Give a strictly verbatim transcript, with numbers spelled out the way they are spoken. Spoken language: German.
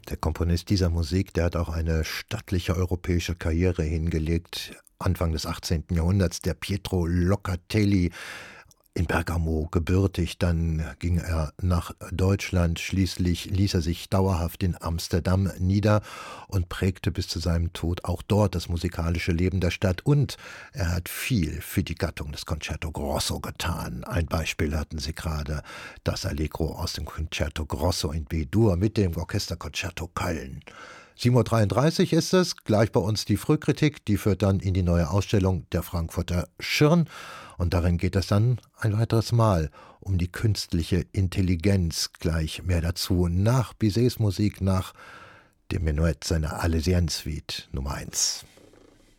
Der Komponist dieser Musik, der hat auch eine stattliche europäische Karriere hingelegt. Anfang des achtzehnten Jahrhunderts, der Pietro Locatelli, in Bergamo gebürtig, dann ging er nach Deutschland, schließlich ließ er sich dauerhaft in Amsterdam nieder und prägte bis zu seinem Tod auch dort das musikalische Leben der Stadt. Und er hat viel für die Gattung des Concerto Grosso getan. Ein Beispiel hatten Sie gerade, das Allegro aus dem Concerto Grosso in B-Dur mit dem Orchesterconcerto Köln. sieben Uhr dreiunddreißig ist es, gleich bei uns die Frühkritik, die führt dann in die neue Ausstellung der Frankfurter Schirn. Und darin geht es dann ein weiteres Mal um die künstliche Intelligenz. Gleich mehr dazu nach Bizets Musik, nach dem Menuett seiner Alesienne Suite Nummer eins.